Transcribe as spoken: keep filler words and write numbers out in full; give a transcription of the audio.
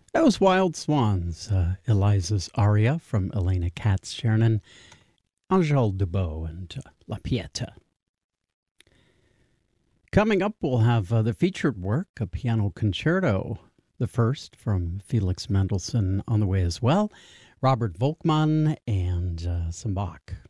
That was Wild Swans, uh, Eliza's aria from Elena Katz-Chernin, Angèle Dubot, and uh, La Pieta. Coming up, we'll have uh, the featured work, a piano concerto, the first from Felix Mendelssohn on the way as well, Robert Volkmann, and uh, some Bach.